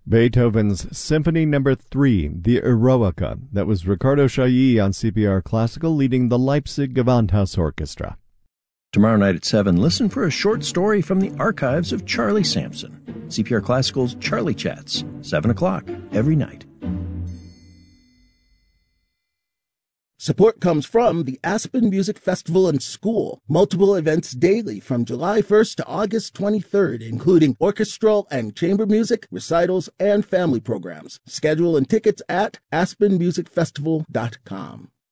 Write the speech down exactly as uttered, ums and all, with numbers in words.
Beethoven's Symphony Number three, the Eroica. That was Ricardo Chailly on C P R Classical leading the Leipzig Gewandhaus Orchestra. Tomorrow night at seven, listen for a short story from the archives of Charlie Sampson. C P R Classical's Charlie Chats, seven o'clock every night. Support comes from the Aspen Music Festival and School. Multiple events daily from July first to August twenty-third, including orchestral and chamber music, recitals, and family programs. Schedule and tickets at aspen music festival dot com.